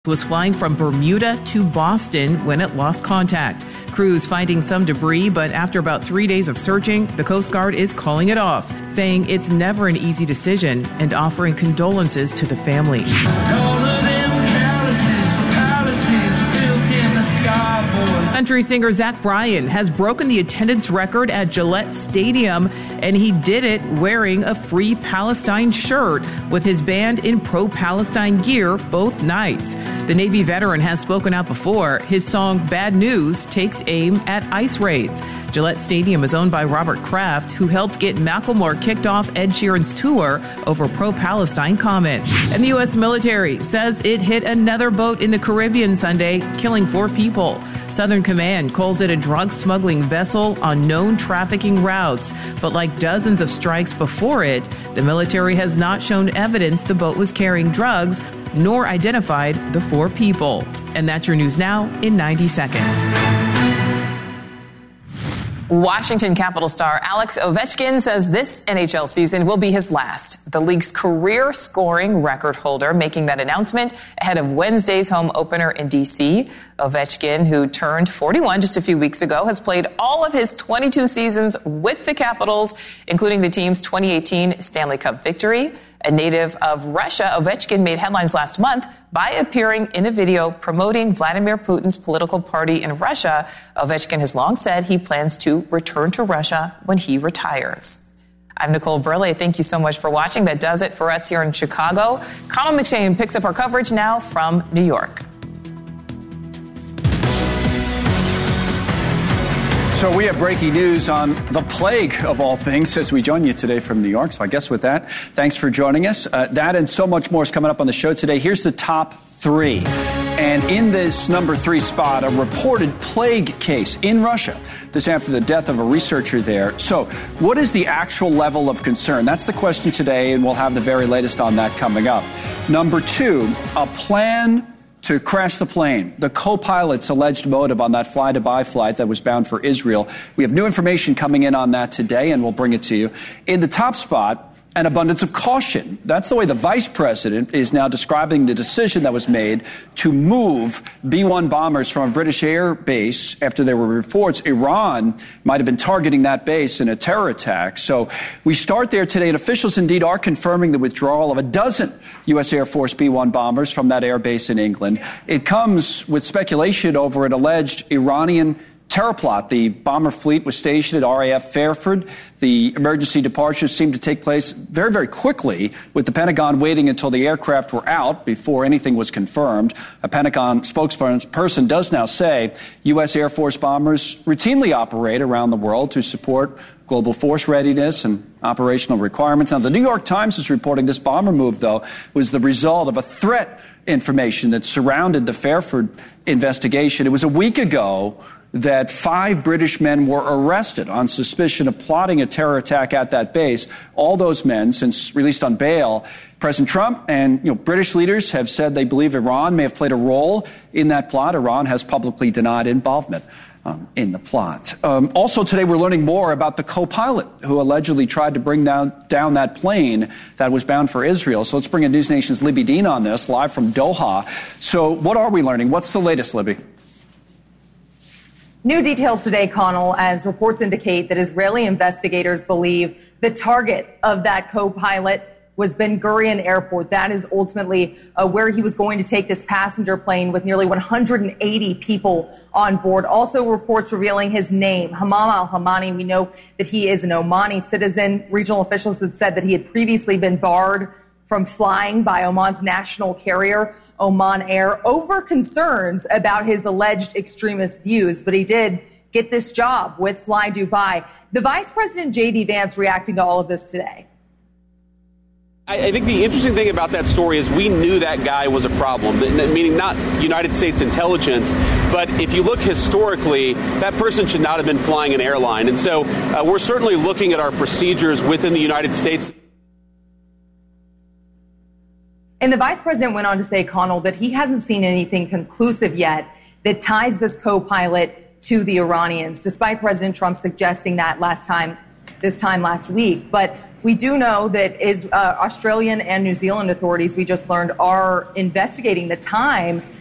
was flying from Bermuda to Boston when it lost contact. Crews finding some debris, but after about 3 days of searching, the Coast Guard is calling it off, saying it's never an easy decision and offering condolences to the family. Country singer Zach Bryan has broken the attendance record at Gillette Stadium, and he did it wearing a Free Palestine shirt with his band in pro-Palestine gear both nights. The Navy veteran has spoken out before. His song Bad News takes aim at ICE raids. Gillette Stadium is owned by Robert Kraft, who helped get Macklemore kicked off Ed Sheeran's tour over pro-Palestine comments. And the U.S. military says it hit another boat in the Caribbean Sunday, killing 4 people. Southern Command calls it a drug smuggling vessel on known trafficking routes. But like dozens of strikes before it, the military has not shown evidence the boat was carrying drugs, nor identified the 4 people. And that's your news now in 90 seconds. Washington Capital star Alex Ovechkin says this NHL season will be his last. The league's career scoring record holder making that announcement ahead of Wednesday's home opener in D.C. Ovechkin, who turned 41 just a few weeks ago, has played all of his 22 seasons with the Capitals, including the team's 2018 Stanley Cup victory. A native of Russia, Ovechkin made headlines last month by appearing in a video promoting Vladimir Putin's political party in Russia. Ovechkin has long said he plans to return to Russia when he retires. I'm Nicole Burley. Thank you so much for watching. That does it for us here in Chicago. Connell McShane picks up our coverage now from New York. So we have breaking news on the plague of all things as we join you today from New York. So I guess with that, thanks for joining us. That and so much more is coming up on the show today. Here's the top 3. And in this number 3 spot, a reported plague case in Russia. This after the death of a researcher there. So what is the actual level of concern? That's the question today, and we'll have the very latest on that coming up. Number 2, a plan to crash the plane. The co-pilot's alleged motive on that fly-to-Dubai flight that was bound for Israel. We have new information coming in on that today, and we'll bring it to you. In the top spot, an abundance of caution. That's the way the vice president is now describing the decision that was made to move B-1 bombers from a British air base after there were reports Iran might have been targeting that base in a terror attack. So we start there today, and officials indeed are confirming the withdrawal of a dozen U.S. Air Force B-1 bombers from that air base in England. It comes with speculation over an alleged Iranian terror plot. The bomber fleet was stationed at RAF Fairford. The emergency departures seemed to take place very, very quickly, with the Pentagon waiting until the aircraft were out before anything was confirmed. A Pentagon spokesperson does now say U.S. Air Force bombers routinely operate around the world to support global force readiness and operational requirements. Now, the New York Times is reporting this bomber move, though, was the result of a threat information that surrounded the Fairford investigation. It was a week ago that 5 British men were arrested on suspicion of plotting a terror attack at that base. All those men, since released on bail, President Trump and British leaders have said they believe Iran may have played a role in that plot. Iran has publicly denied involvement in the plot. Also today, we're learning more about the co-pilot who allegedly tried to bring down that plane that was bound for Israel. So let's bring in News Nation's Libby Dean on this, live from Doha. So what are we learning? What's the latest, Libby? New details today, Connell, as reports indicate that Israeli investigators believe the target of that co-pilot was Ben Gurion Airport. That is ultimately where he was going to take this passenger plane with nearly 180 people on board. Also reports revealing his name, Hamam al-Hamani. We know that he is an Omani citizen. Regional officials had said that he had previously been barred from flying by Oman's national carrier, Oman Air, over concerns about his alleged extremist views. But he did get this job with Fly Dubai. The Vice President J.D. Vance reacting to all of this today. I think the interesting thing about that story is we knew that guy was a problem, meaning not United States intelligence, but if you look historically, that person should not have been flying an airline. And so we're certainly looking at our procedures within the United States. And the vice president went on to say, Connell, that he hasn't seen anything conclusive yet that ties this co-pilot to the Iranians, despite President Trump suggesting that this time last week. But we do know that Australian and New Zealand authorities, we just learned, are investigating the time